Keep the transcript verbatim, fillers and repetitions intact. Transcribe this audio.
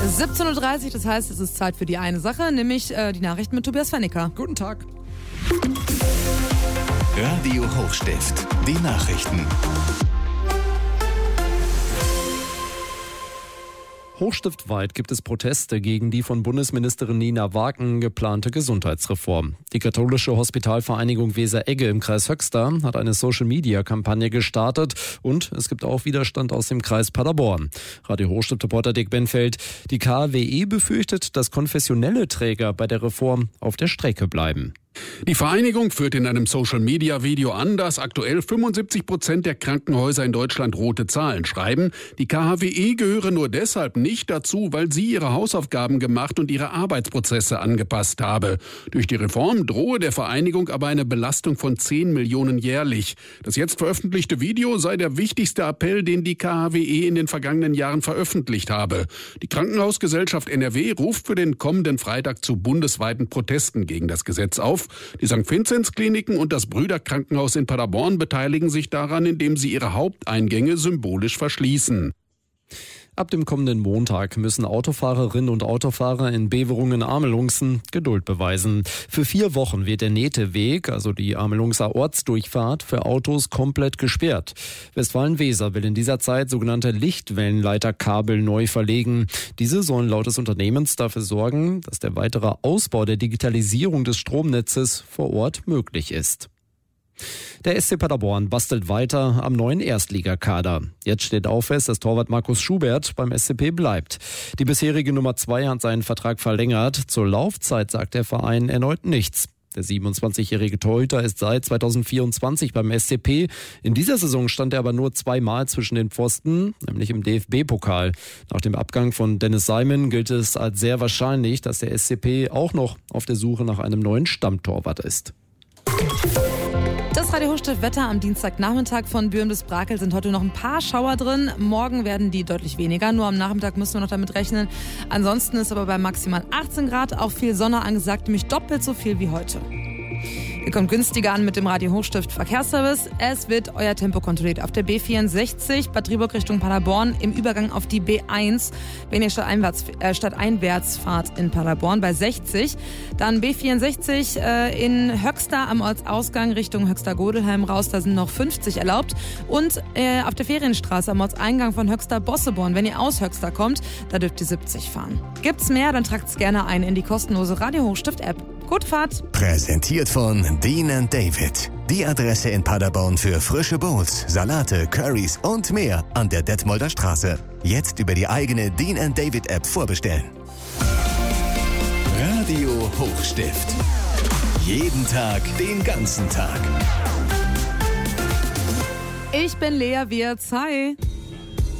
siebzehn Uhr dreißig, das heißt, es ist Zeit für die eine Sache, nämlich äh, die Nachrichten mit Tobias Fennicker. Guten Tag. Radio Hochstift, die Nachrichten. Hochstiftweit gibt es Proteste gegen die von Bundesministerin Nina Wagen geplante Gesundheitsreform. Die katholische Hospitalvereinigung Weser-Egge im Kreis Höxter hat eine Social-Media-Kampagne gestartet und es gibt auch Widerstand aus dem Kreis Paderborn. Radio Hochstift-Reporter Dick Benfeld, die K A W E befürchtet, dass konfessionelle Träger bei der Reform auf der Strecke bleiben. Die Vereinigung führt in einem Social-Media-Video an, dass aktuell fünfundsiebzig Prozent der Krankenhäuser in Deutschland rote Zahlen schreiben. Die K H W E gehöre nur deshalb nicht dazu, weil sie ihre Hausaufgaben gemacht und ihre Arbeitsprozesse angepasst habe. Durch die Reform drohe der Vereinigung aber eine Belastung von zehn Millionen jährlich. Das jetzt veröffentlichte Video sei der wichtigste Appell, den die K H W E in den vergangenen Jahren veröffentlicht habe. Die Krankenhausgesellschaft N R W ruft für den kommenden Freitag zu bundesweiten Protesten gegen das Gesetz auf. Die Sankt Vinzenz-Kliniken und das Brüderkrankenhaus in Paderborn beteiligen sich daran, indem sie ihre Haupteingänge symbolisch verschließen. Ab dem kommenden Montag müssen Autofahrerinnen und Autofahrer in Beverungen-Amelungsen Geduld beweisen. Für vier Wochen wird der Nähteweg, also die Amelungser Ortsdurchfahrt, für Autos komplett gesperrt. Westfalen-Weser will in dieser Zeit sogenannte Lichtwellenleiterkabel neu verlegen. Diese sollen laut des Unternehmens dafür sorgen, dass der weitere Ausbau der Digitalisierung des Stromnetzes vor Ort möglich ist. Der S C Paderborn bastelt weiter am neuen Erstligakader. Jetzt steht auch fest, dass Torwart Markus Schubert beim S C P bleibt. Die bisherige Nummer zwei hat seinen Vertrag verlängert. Zur Laufzeit sagt der Verein erneut nichts. Der siebenundzwanzigjährige Torhüter ist seit zweitausendvierundzwanzig beim S C P. In dieser Saison stand er aber nur zweimal zwischen den Pfosten, nämlich im D F B-Pokal. Nach dem Abgang von Dennis Simon gilt es als sehr wahrscheinlich, dass der S C P auch noch auf der Suche nach einem neuen Stammtorwart ist. Das Radio Hochstift-Wetter am Dienstagnachmittag von Büren bis Brakel sind heute noch ein paar Schauer drin. Morgen werden die deutlich weniger. Nur am Nachmittag müssen wir noch damit rechnen. Ansonsten ist aber bei maximal achtzehn Grad auch viel Sonne angesagt, nämlich doppelt so viel wie heute. Ihr kommt günstiger an mit dem Radio Hochstift Verkehrsservice. Es wird euer Tempo kontrolliert auf der B vierundsechzig Bad Driburg Richtung Paderborn im Übergang auf die B eins, wenn ihr stadteinwärts, äh, stadteinwärts fahrt in Paderborn bei sechzig. Dann B vierundsechzig äh, in Höxter am Ortsausgang Richtung Höxter-Godelheim raus, da sind noch fünfzig erlaubt. Und äh, auf der Ferienstraße am Ortseingang von Höxter-Bosseborn, wenn ihr aus Höxter kommt, da dürft ihr siebzig fahren. Gibt's mehr, dann tragt's gerne ein in die kostenlose Radio Hochstift-App. Gute Fahrt! Präsentiert von Dean and David. Die Adresse in Paderborn für frische Bowls, Salate, Currys und mehr an der Detmolder Straße. Jetzt über die eigene Dean and David App vorbestellen. Radio Hochstift. Jeden Tag, den ganzen Tag. Ich bin Lea Wirz. Hi!